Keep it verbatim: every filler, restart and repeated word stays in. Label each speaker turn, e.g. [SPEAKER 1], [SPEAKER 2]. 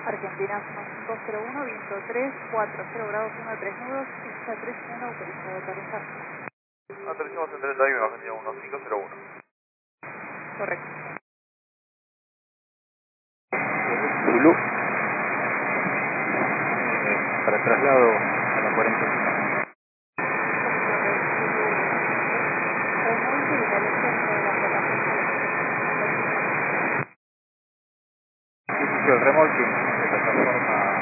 [SPEAKER 1] Argentina cinco cero uno, viento tres, cuatro cero grados, uno tres nudos, pista tres uno, autorizado a aterrizar.
[SPEAKER 2] Aterrizamos en treinta y uno, Argentina uno cinco cero uno.
[SPEAKER 1] Correcto.
[SPEAKER 3] Zulu. Eh, para traslado a la cuarenta y cinco.
[SPEAKER 1] Remolque de la centro de la plataforma.
[SPEAKER 3] Sí, sí, sí, el remolque de plataforma